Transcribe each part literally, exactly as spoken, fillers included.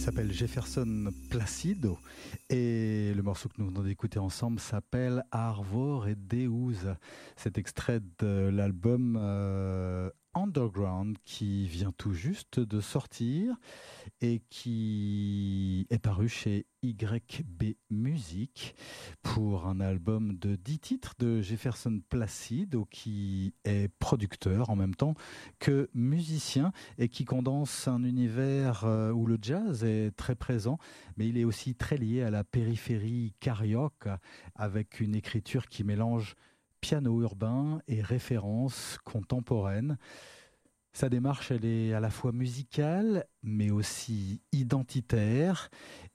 S'appelle Jefferson Placido et le morceau que nous venons d'écouter ensemble s'appelle Arvor et Deus. Cet extrait de l'album euh, Underground qui vient tout juste de sortir et qui est paru chez Y B Music pour un album de dix titres de Jefferson Placido qui est producteur en même temps que musicien et qui condense un univers où le jazz est très présent, mais il est aussi très lié à la périphérie carioca avec une écriture qui mélange piano urbain et références contemporaines. Sa démarche, elle est à la fois musicale, mais aussi identitaire.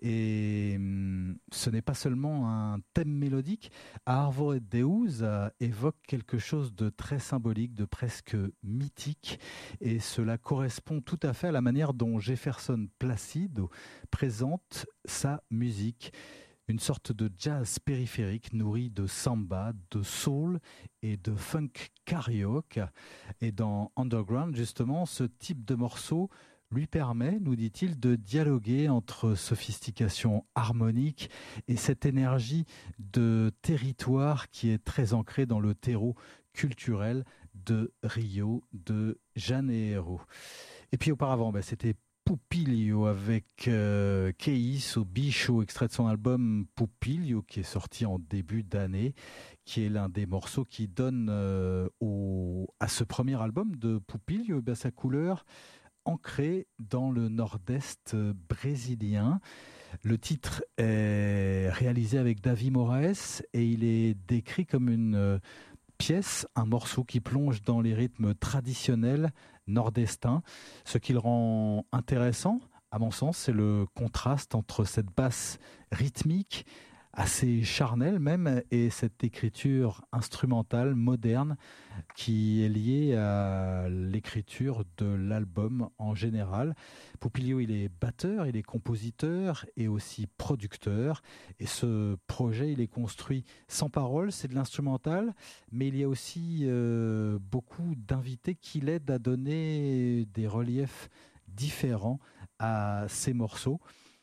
Et hum, ce n'est pas seulement un thème mélodique. Arvor et Deus euh, évoque quelque chose de très symbolique, de presque mythique. Et cela correspond tout à fait à la manière dont Jefferson Placido présente sa musique. Une sorte de jazz périphérique nourri de samba, de soul et de funk carioca. Et dans Underground, justement, ce type de morceau lui permet, nous dit-il, de dialoguer entre sophistication harmonique et cette énergie de territoire qui est très ancrée dans le terreau culturel de Rio de Janeiro. Et puis auparavant, ben, c'était Pupilio avec euh, Keiso Bicho, extrait de son album Pupilio qui est sorti en début d'année, qui est l'un des morceaux qui donne euh, au, à ce premier album de Pupilio ben, sa couleur ancrée dans le nord-est brésilien. Le titre est réalisé avec Davi Moraes et il est décrit comme une euh, pièce, un morceau qui plonge dans les rythmes traditionnels nord-estins. Ce qui le rend intéressant, à mon sens, c'est le contraste entre cette basse rythmique, assez charnelle même, et cette écriture instrumentale moderne qui est liée à l'écriture de l'album en général. Pupilio, il est batteur, il est compositeur et aussi producteur. Et ce projet, il est construit sans parole, c'est de l'instrumental, mais il y a aussi euh, beaucoup d'invités qui l'aident à donner des reliefs différents à ces morceaux.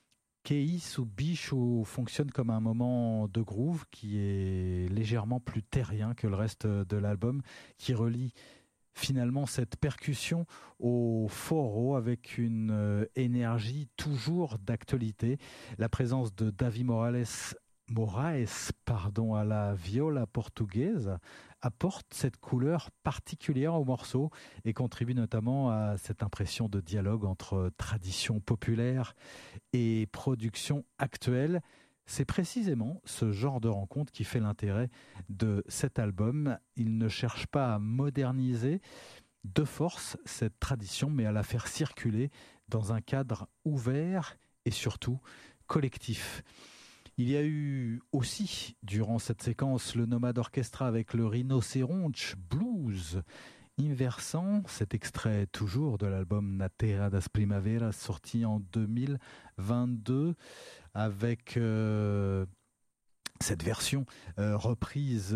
Keiso Bicho fonctionne comme un moment de groove qui est légèrement plus terrien que le reste de l'album, qui relie finalement cette percussion au foro avec une euh, énergie toujours d'actualité. La présence de Davi Morales Moraes, pardon, à la viola portugaise apporte cette couleur particulière au morceau et contribue notamment à cette impression de dialogue entre tradition populaire et production actuelle. C'est précisément ce genre de rencontre qui fait l'intérêt de cet album. Il ne cherche pas à moderniser de force cette tradition, mais à la faire circuler dans un cadre ouvert et surtout collectif. Il y a eu aussi, durant cette séquence, le Nomad Orchestra avec le Rinoceronte Blues inversant, cet extrait toujours de l'album Na Terra das Primaveras sorti en deux mille vingt-deux avec euh, cette version euh, reprise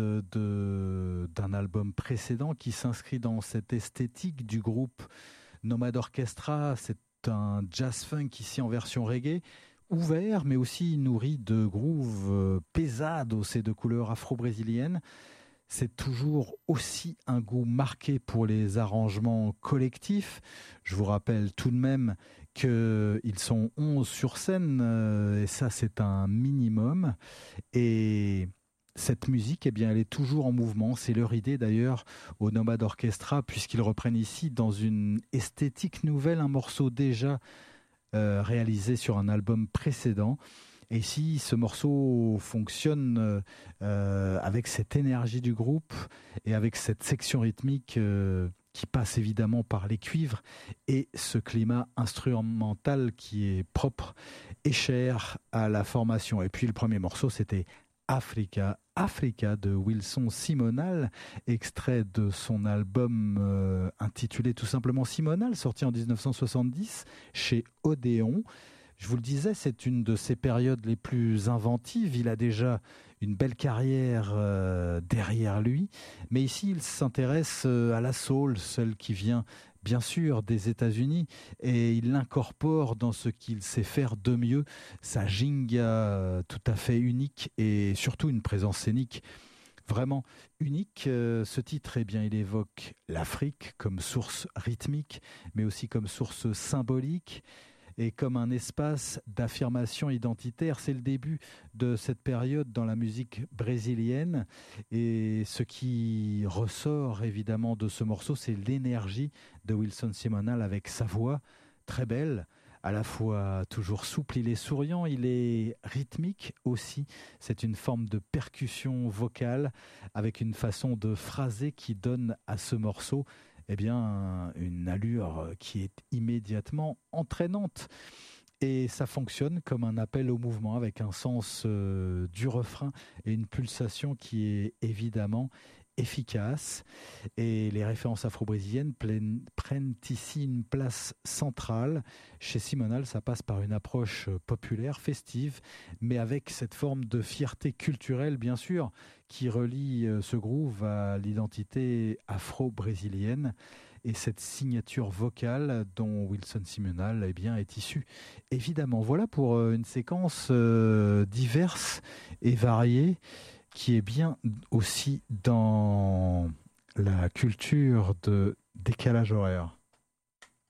de, d'un album précédent qui s'inscrit dans cette esthétique du groupe Nomad Orchestra. C'est un jazz funk ici en version reggae, ouvert mais aussi nourri de grooves euh, pesados et de couleurs afro-brésiliennes. C'est toujours aussi un goût marqué pour les arrangements collectifs. Je vous rappelle tout de même qu'ils sont onze sur scène, euh, et ça c'est un minimum. Et cette musique, eh bien, elle est toujours en mouvement. C'est leur idée d'ailleurs au Nomad Orchestra, puisqu'ils reprennent ici dans une esthétique nouvelle un morceau déjà euh, réalisé sur un album précédent. Et ici, ce morceau fonctionne euh, avec cette énergie du groupe et avec cette section rythmique euh, qui passe évidemment par les cuivres et ce climat instrumental qui est propre et cher à la formation. Et puis le premier morceau, c'était Africa, Africa de Wilson Simonal, extrait de son album euh, intitulé tout simplement Simonal, sorti en dix-neuf cent soixante-dix chez Odéon. Je vous le disais, c'est une de ses périodes les plus inventives. Il a déjà une belle carrière euh, derrière lui. Mais ici, il s'intéresse euh, à la soul, celle qui vient bien sûr, des États-Unis, et il l'incorpore dans ce qu'il sait faire de mieux, sa ginga tout à fait unique et surtout une présence scénique vraiment unique. Euh, Ce titre, eh bien, il évoque l'Afrique comme source rythmique, mais aussi comme source symbolique et comme un espace d'affirmation identitaire. C'est le début de cette période dans la musique brésilienne. Et ce qui ressort évidemment de ce morceau, c'est l'énergie de Wilson Simonal avec sa voix très belle, à la fois toujours souple, il est souriant, il est rythmique aussi. C'est une forme de percussion vocale avec une façon de phraser qui donne à ce morceau eh bien, une allure qui est immédiatement entraînante. Et ça fonctionne comme un appel au mouvement avec un sens euh, du refrain et une pulsation qui est évidemment efficace. Et les références afro-brésiliennes pleine- prennent ici une place centrale. Chez Simonal, ça passe par une approche populaire, festive, mais avec cette forme de fierté culturelle, bien sûr, qui relie euh, ce groove à l'identité afro-brésilienne. Et cette signature vocale dont Wilson Simonal eh bien, est issue. Évidemment, voilà pour euh, une séquence euh, diverse et variée qui est bien aussi dans la culture de décalage horaire.